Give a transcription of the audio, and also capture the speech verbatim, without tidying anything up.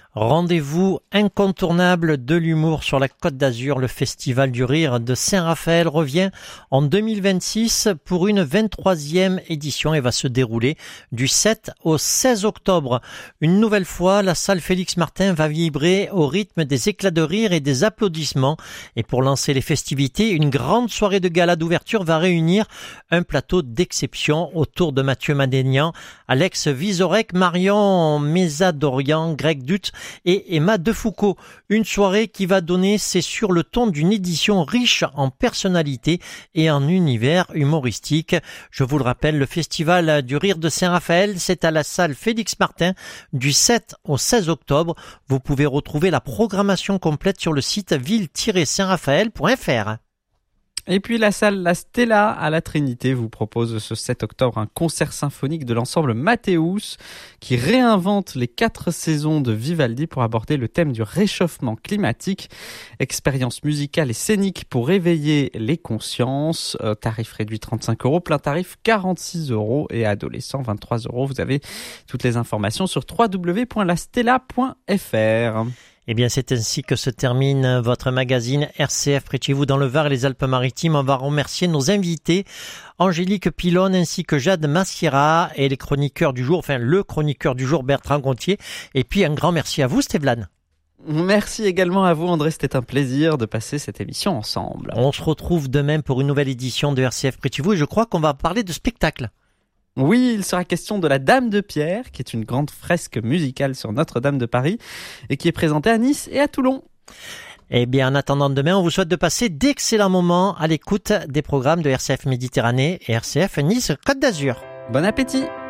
Rendez-vous incontournable de l'humour sur la Côte d'Azur. Le Festival du Rire de Saint-Raphaël revient en deux mille vingt-six pour une vingt-troisième édition et va se dérouler du sept au seize octobre. Une nouvelle fois, la salle Félix Martin va vibrer au rythme des éclats de rire et des applaudissements. Et pour lancer les festivités, une grande soirée de gala d'ouverture va réunir un plateau d'exception autour de Mathieu Madénian, Alex Vizorek, Marion Mézadorian, Greg Dutt et Emma Defoucault. Une soirée qui va donner, c'est sûr, le ton d'une édition riche en personnalités et en univers humoristique. Je vous le rappelle, le Festival du Rire de Saint-Raphaël, c'est à la salle Félix Martin du sept au seize octobre. Vous pouvez retrouver la programmation complète sur le site ville tiret saint raphaël point f r. Et puis la salle La Stella à la Trinité vous propose ce sept octobre un concert symphonique de l'ensemble Mathéus qui réinvente les quatre saisons de Vivaldi pour aborder le thème du réchauffement climatique. Expérience musicale et scénique pour réveiller les consciences. Euh, tarif réduit trente-cinq euros, plein tarif quarante-six euros et adolescent vingt-trois euros. Vous avez toutes les informations sur w w w point la stella point f r. Eh bien, c'est ainsi que se termine votre magazine R C F près de chez vous dans le Var et les Alpes-Maritimes. On va remercier nos invités, Angélique Pilon ainsi que Jade Massiera et les chroniqueurs du jour, enfin le chroniqueur du jour Bertrand Gontier. Et puis un grand merci à vous, Stéphane. Merci également à vous, André. C'était un plaisir de passer cette émission ensemble. On se retrouve demain pour une nouvelle édition de R C F près de chez vous et je crois qu'on va parler de spectacle. Oui, il sera question de la Dame de Pierre, qui est une grande fresque musicale sur Notre-Dame de Paris et qui est présentée à Nice et à Toulon. Eh bien, en attendant demain, on vous souhaite de passer d'excellents moments à l'écoute des programmes de R C F Méditerranée et R C F Nice Côte d'Azur. Bon appétit!